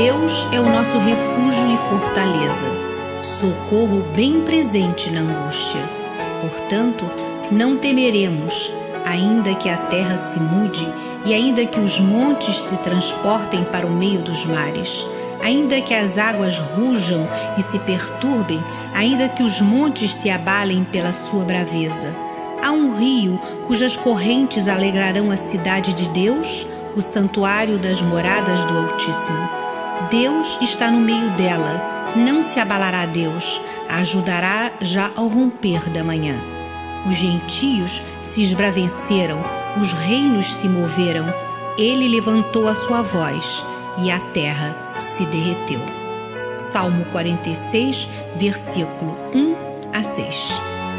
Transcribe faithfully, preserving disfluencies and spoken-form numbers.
Deus é o nosso refúgio e fortaleza, socorro bem presente na angústia. Portanto, não temeremos, ainda que a terra se mude e ainda que os montes se transportem para o meio dos mares, ainda que as águas rujam e se perturbem, ainda que os montes se abalem pela sua braveza. Há um rio cujas correntes alegrarão a cidade de Deus, o santuário das moradas do Altíssimo. Deus está no meio dela, não se abalará Deus, a ajudará já ao romper da manhã. Os gentios se esbraveceram, os reinos se moveram, ele levantou a sua voz e a terra se derreteu. Salmo quarenta e seis, versículo um a seis.